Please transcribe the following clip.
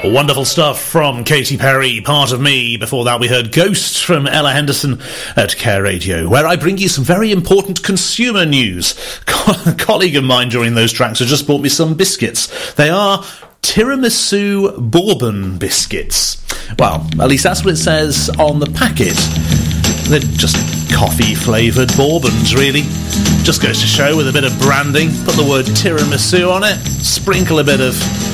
Wonderful stuff from Katy Perry, Part of Me. Before that we heard Ghost from Ella Henderson at Care Radio, where I bring you some very important consumer news. A colleague of mine during those tracks has just bought me some biscuits. They are tiramisu bourbon biscuits. Well, at least that's what it says on the packet. They're just coffee-flavoured bourbons, really. Just goes to show, with a bit of branding, put the word tiramisu on it, sprinkle a bit of